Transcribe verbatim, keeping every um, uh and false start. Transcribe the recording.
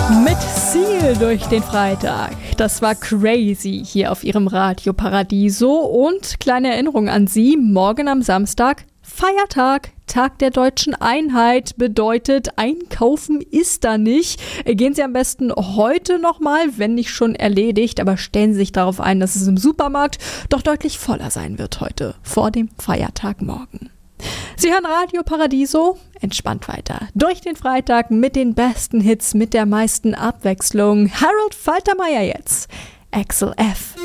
Mit Ziel durch den Freitag. Das war crazy hier auf Ihrem Radio Paradiso. Und kleine Erinnerung an Sie, morgen am Samstag Feiertag, Tag der deutschen Einheit, bedeutet einkaufen ist da nicht. Gehen Sie am besten heute nochmal, wenn nicht schon erledigt, aber stellen Sie sich darauf ein, dass es im Supermarkt doch deutlich voller sein wird heute, vor dem Feiertag morgen. Sie hören Radio Paradiso, entspannt weiter. Durch den Freitag mit den besten Hits, mit der meisten Abwechslung. Harold Faltermeier jetzt, Axel F.